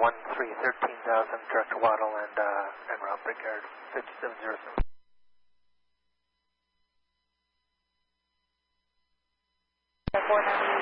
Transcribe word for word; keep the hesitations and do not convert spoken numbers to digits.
one three thirteen thousand, Director Waddle and uh, and Rob Brickyard, fifty-seven zero seven. four ninety